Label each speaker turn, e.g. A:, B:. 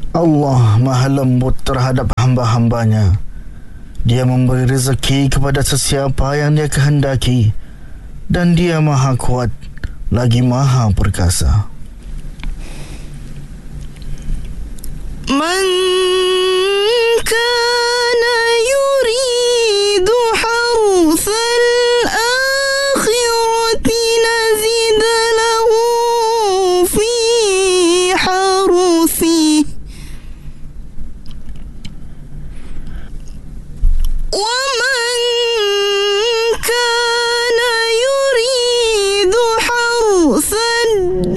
A: Allah Maha Lembut terhadap hamba-hambanya. Dia memberi rezeki kepada sesiapa yang Dia kehendaki, dan Dia Maha Kuat lagi Maha Perkasa.
B: Man